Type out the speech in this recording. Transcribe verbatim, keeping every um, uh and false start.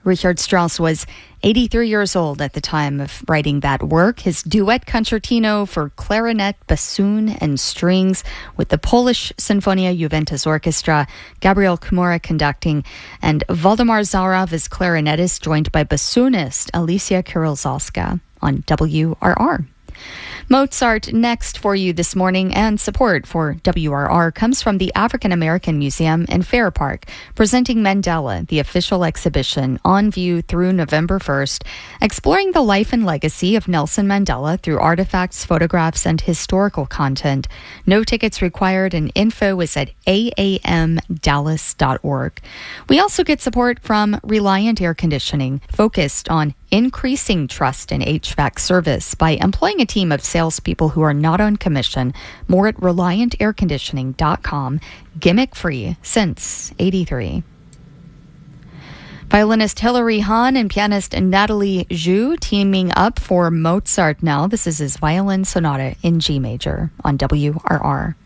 Richard Strauss was eighty-three years old at the time of writing that work. His duet concertino for clarinet, bassoon, and strings with the Polish Sinfonia Juventus Orchestra, Gabriel Kimura conducting, and Waldemar Zauraw as clarinetist, joined by bassoonist Alicia Kirylzalska on W R R. Mozart next for you this morning, and support for W R R comes from the African American Museum in Fair Park, presenting Mandela, the official exhibition on view through November first, exploring the life and legacy of Nelson Mandela through artifacts, photographs, and historical content. No tickets required, and info is at a a m dallas dot org. We also get support from Reliant Air Conditioning, focused on increasing trust in H V A C service by employing a team of salespeople who are not on commission. More at reliant air conditioning dot com. Gimmick free since eighty-three. Violinist Hilary Hahn and pianist Natalie Zhu teaming up for Mozart now. This is his violin sonata in G major on W R R.